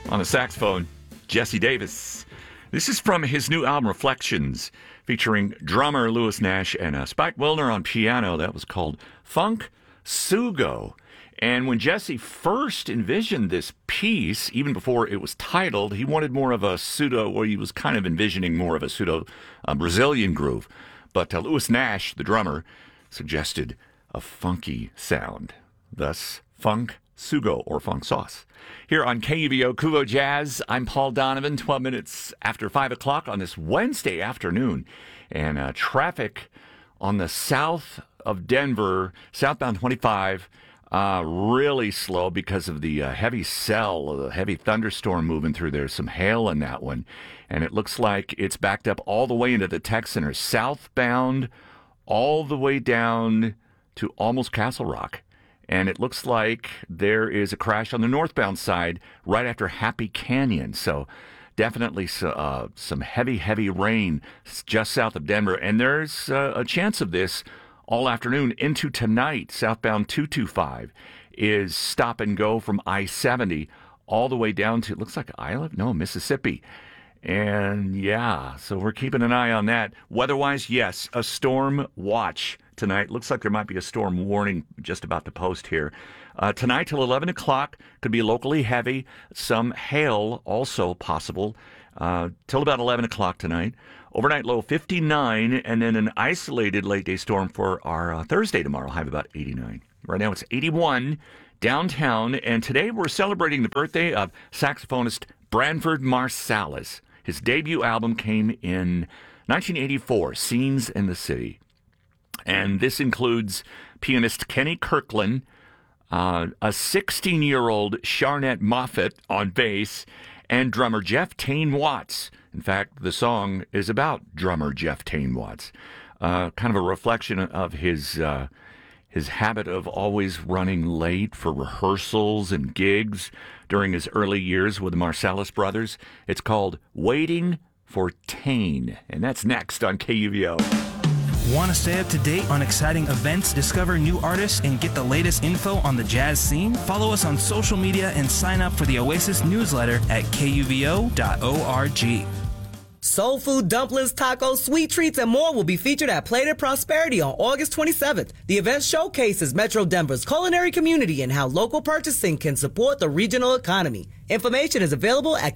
On the saxophone, Jesse Davis. This is from his new album, Reflections, featuring drummer Louis Nash and Spike Wilner on piano. That was called Funk Sugo. And when Jesse first envisioned this piece, even before it was titled, he wanted more of a pseudo, or he was kind of envisioning more of a pseudo Brazilian groove. But Louis Nash, the drummer, suggested a funky sound. Thus, Funk Sugo, or Funk Sauce. Here on KUVO Kuvo Jazz, I'm Paul Donovan, 12 minutes after 5 o'clock on this Wednesday afternoon. And traffic on the south of Denver, southbound 25, really slow because of the heavy thunderstorm moving through. There's some hail in that one. And it looks like it's backed up all the way into the Tech Center, southbound all the way down to almost Castle Rock. And it looks like there is a crash on the northbound side right after Happy Canyon. So definitely some heavy rain just south of Denver. And there's a chance of this all afternoon into tonight. Southbound 225 is stop and go from I-70 all the way down to, it looks like Mississippi. And yeah, so we're keeping an eye on that. Weather-wise, yes, a storm watch tonight. Looks like there might be a storm warning just about to post here. Tonight till 11 o'clock could be locally heavy. Some hail also possible till about 11 o'clock tonight. Overnight low 59, and then an isolated late-day storm for our Thursday tomorrow. High of about 89. Right now it's 81 downtown, and today we're celebrating the birthday of saxophonist Branford Marsalis. His debut album came in 1984, Scenes in the City. And this includes pianist Kenny Kirkland, a 16-year-old Sharnette Moffett on bass, and drummer Jeff Tain Watts. In fact, the song is about drummer Jeff Tain Watts, kind of a reflection of his habit of always running late for rehearsals and gigs during his early years with the Marsalis brothers. It's called Waiting for Tain, and that's next on KUVO. Want to stay up to date on exciting events, discover new artists, and get the latest info on the jazz scene? Follow us on social media and sign up for the Oasis newsletter at kuvo.org. Soul food, dumplings, tacos, sweet treats, and more will be featured at Plated Prosperity on August 27th. The event showcases Metro Denver's culinary community and how local purchasing can support the regional economy. Information is available at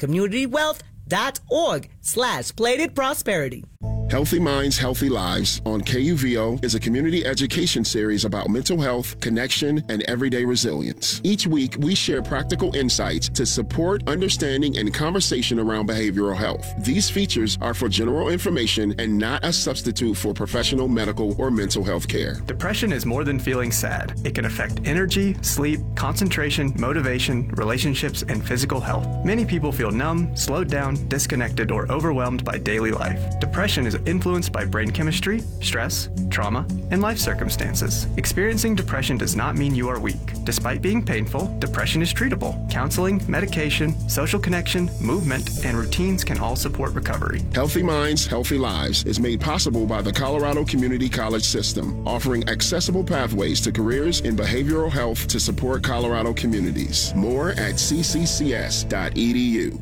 communitywealth.org/Plated Prosperity. Healthy Minds, Healthy Lives on KUVO is a community education series about mental health, connection, and everyday resilience. Each week, we share practical insights to support understanding and conversation around behavioral health. These features are for general information and not a substitute for professional medical or mental health care. Depression is more than feeling sad. It can affect energy, sleep, concentration, motivation, relationships, and physical health. Many people feel numb, slowed down, disconnected, or overwhelmed by daily life. Depression is influenced by brain chemistry, stress, trauma, and life circumstances. Experiencing depression does not mean you are weak. Despite being painful, depression is treatable. Counseling, medication, social connection, movement, and routines can all support recovery. Healthy Minds, Healthy Lives is made possible by the Colorado Community College System, offering accessible pathways to careers in behavioral health to support Colorado communities. More at cccs.edu.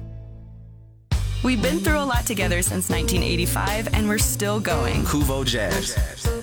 We've been through a lot together since 1985, and we're still going. Kuvo Jazz.